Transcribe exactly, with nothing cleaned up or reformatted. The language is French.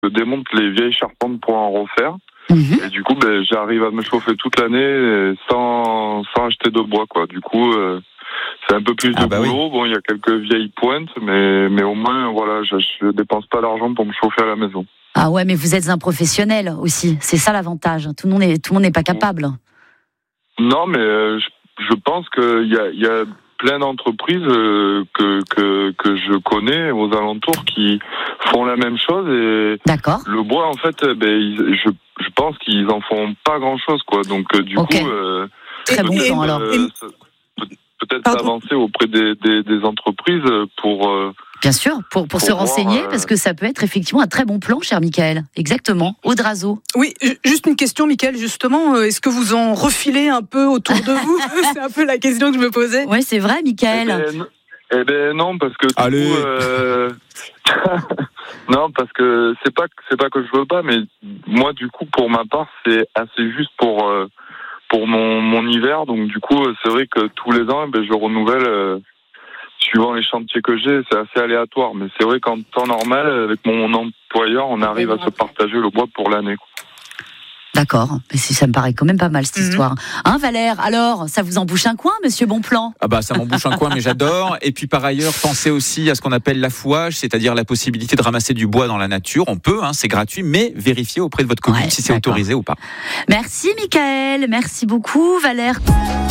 je démonte les vieilles charpentes pour en refaire. Mmh. Et du coup, ben, j'arrive à me chauffer toute l'année sans, sans acheter de bois, quoi. Du coup, euh, c'est un peu plus Ah de bah boulot. oui. Bon, il y a quelques vieilles pointes, mais, mais au moins, voilà, je, je dépense pas d'argent pour me chauffer à la maison. Ah ouais, mais vous êtes un professionnel aussi. C'est ça l'avantage. Tout le monde est, tout le monde n'est pas capable. Non, mais euh, je, je pense qu'il y a, il y a plein d'entreprises euh, que, que, que je connais aux alentours qui font la même chose. Et D'accord. le bois, en fait, ben, ils, je, je pense qu'ils en font pas grand-chose, quoi. Donc, euh, du Ok. coup... Euh, Très bon plan, alors. euh, ça- peut-être Pardon. s'avancer auprès des, des, des entreprises pour... Euh, Bien sûr, pour, pour, Pour se voir, renseigner, euh, parce que ça peut être effectivement un très bon plan, cher Michael. Exactement. Audrazo. Oui, ju- juste une question, Mickaël, justement. euh, Est-ce que vous en refilez un peu autour de vous? C'est un peu la question que je me posais. Ouais, c'est vrai, eh, Michael. ben, eh ben non, parce que du Allez. coup... Euh, non, parce que c'est pas, c'est pas que je veux pas, mais moi, du coup, pour ma part, c'est assez juste pour... Euh, pour mon, mon hiver, donc du coup, c'est vrai que tous les ans, ben, je renouvelle euh, suivant les chantiers que j'ai, c'est assez aléatoire, mais c'est vrai qu'en temps normal, avec mon employeur, on arrive à se partager le bois pour l'année, quoi. D'accord. Mais si, ça me paraît quand même pas mal, cette Mhm. histoire. Hein, Valère? Alors, ça vous embouche un coin, monsieur Bonplan? Ah bah ça m'embouche un coin, mais j'adore. Et puis par ailleurs, pensez aussi à ce qu'on appelle l'affouage, c'est-à-dire la possibilité de ramasser du bois dans la nature. On peut, hein, c'est gratuit, mais vérifiez auprès de votre commune Ouais, si c'est d'accord. autorisé ou pas. Merci, Michael. Merci beaucoup, Valère.